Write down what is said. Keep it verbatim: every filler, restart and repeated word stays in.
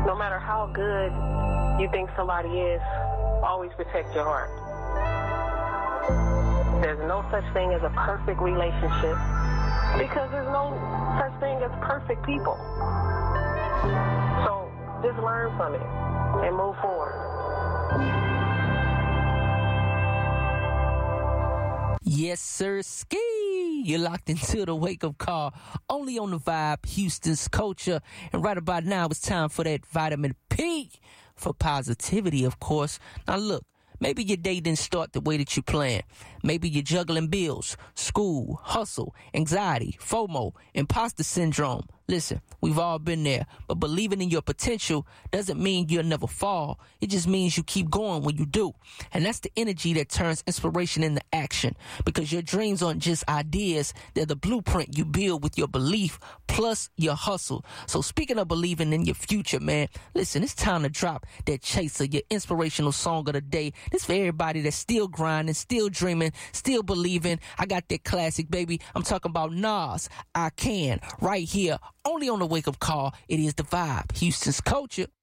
No matter how good you think somebody is, always protect your heart. There's no such thing as a perfect relationship because there's no such thing as perfect people. So just learn from it and move forward. Yes, sir, ski. You're locked into the wake-up call, only on the Vibe, Houston's culture. And right about now, it's time for that vitamin P for positivity, of course. Now, look, maybe your day didn't start the way that you planned. Maybe you're juggling bills, school, hustle, anxiety, FOMO, imposter syndrome. Listen, we've all been there, but believing in your potential doesn't mean you'll never fall. It just means you keep going when you do. And that's the energy that turns inspiration into action, because your dreams aren't just ideas. They're the blueprint you build with your belief plus your hustle. So speaking of believing in your future, man, listen, it's time to drop that chaser, your inspirational song of the day. This for everybody that's still grinding, still dreaming, still believing. I got that classic, baby. I'm talking about Nas, I Can, right here. Only on the wake-up call. It is the Vibe, Houston's culture.